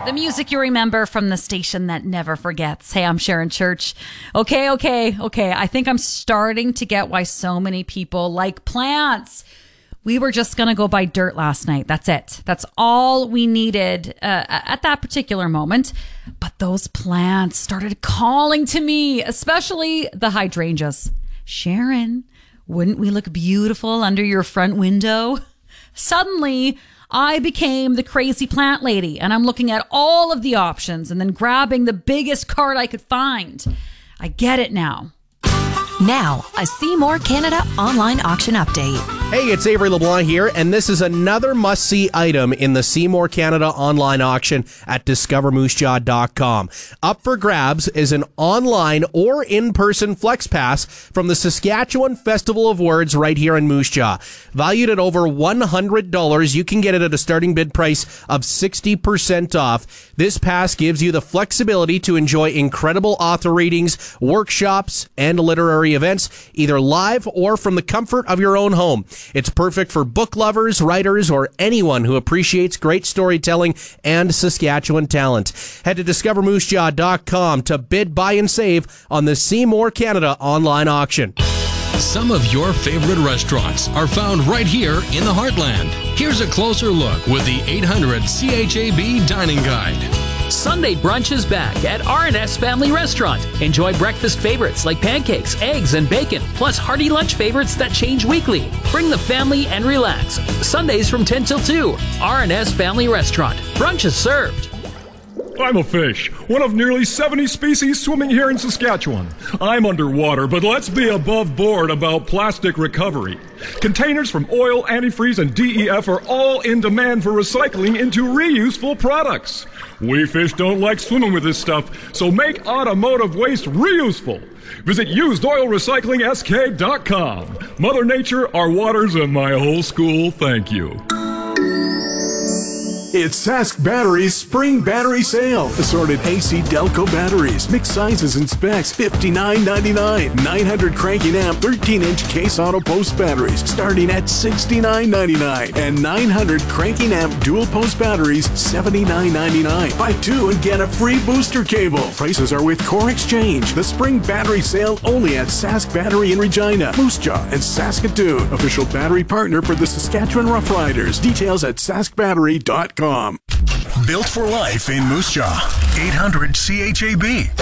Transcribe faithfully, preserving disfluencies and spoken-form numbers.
The music you remember from the station that never forgets. Hey, I'm Sharon Church. Okay, okay, okay. I think I'm starting to get why so many people like plants. We were just going to go buy dirt last night. That's it. That's all we needed uh, at that particular moment. But those plants started calling to me, especially the hydrangeas. Sharon, wouldn't we look beautiful under your front window? Suddenly, I became the crazy plant lady, and I'm looking at all of the options and then grabbing the biggest card I could find. I get it now. Now, a Seymour Canada online auction update. Hey, it's Avery LeBlanc here, and this is another must-see item in the Seymour Canada online auction at discover moose jaw dot com. Up for grabs is an online or in-person Flex Pass from the Saskatchewan Festival of Words right here in Moose Jaw. Valued at over one hundred dollars, you can get it at a starting bid price of sixty percent off. This pass gives you the flexibility to enjoy incredible author readings, workshops, and literary events, either live or from the comfort of your own home. It's perfect for book lovers, writers, or anyone who appreciates great storytelling and Saskatchewan talent. Head to discover moose jaw dot com to bid, buy, and save on the Seymour Canada online auction. Some of your favorite restaurants are found right here in the Heartland. Here's a closer look with the eight hundred C H A B Dining Guide. Sunday brunch is back at R and S Family Restaurant. Enjoy breakfast favorites like pancakes, eggs, and bacon, plus hearty lunch favorites that change weekly. Bring the family and relax. Sundays from ten till two. R and S Family Restaurant. Brunch is served. I'm a fish, one of nearly seventy species swimming here in Saskatchewan. I'm underwater, but let's be above board about plastic recovery. Containers from oil, antifreeze, and D E F are all in demand for recycling into reuseful products. We fish don't like swimming with this stuff, so make automotive waste reuseful. Visit used oil recycling s k dot com. Mother Nature, our waters, and my whole school, thank you. It's Sask Batteries Spring Battery Sale. Assorted A C Delco batteries, mixed sizes and specs, fifty-nine ninety-nine. nine hundred cranking amp, thirteen inch case auto post batteries, starting at sixty-nine ninety-nine. And nine hundred cranking amp dual post batteries, seventy-nine ninety-nine. Buy two and get a free booster cable. Prices are with Core Exchange. The Spring Battery Sale only at Sask Battery in Regina, Moose Jaw, and Saskatoon. Official battery partner for the Saskatchewan Roughriders. Details at sask battery dot com. Built for life in Moose Jaw. eight hundred C H A B.